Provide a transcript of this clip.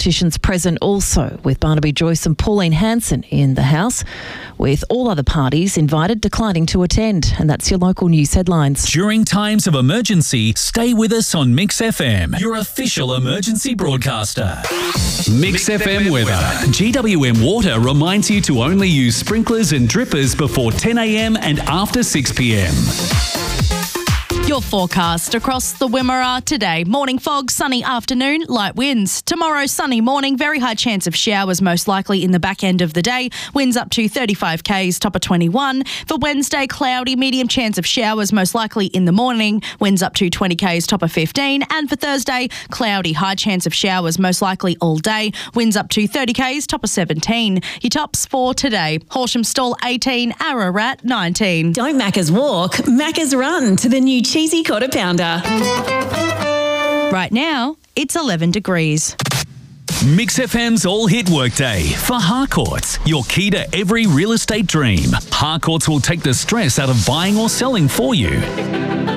politicians present also, with Barnaby Joyce and Pauline Hanson in the House, with all other parties invited declining to attend. And that's your local news headlines. During times of emergency, stay with us on Mix FM, your official emergency broadcaster. Mix FM weather. GWM Water reminds you to only use sprinklers and drippers before 10 a.m. and after 6 p.m. Your forecast across the Wimmera today. Morning fog, sunny afternoon, light winds. Tomorrow, sunny morning, very high chance of showers, most likely in the back end of the day. Winds up to 35 k's, top of 21. For Wednesday, cloudy, medium chance of showers, most likely in the morning. Winds up to 20 k's, top of 15. And for Thursday, cloudy, high chance of showers, most likely all day. Winds up to 30 k's, top of 17. Your tops for today. Horsham Stall 18, Ararat 19. Don't Macca's walk, Macca's run to the new cheesy quarter pounder. Right now, it's 11 degrees. Mix FM's All Hit Workday for Harcourts, your key to every real estate dream. Harcourts will take the stress out of buying or selling for you.